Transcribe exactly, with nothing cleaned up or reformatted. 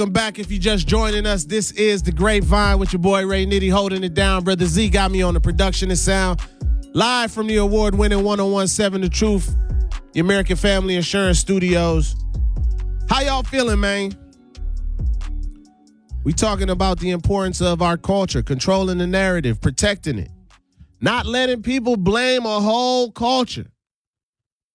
Welcome back. If you're just joining us, this is The Grapevine with your boy Ray Nitty holding it down. Brother Z got me on the production and sound. Live from the award-winning one oh one point seven The Truth, the American Family Insurance Studios. How y'all feeling, man? We talking about the importance of our culture, controlling the narrative, protecting it, not letting people blame a whole culture.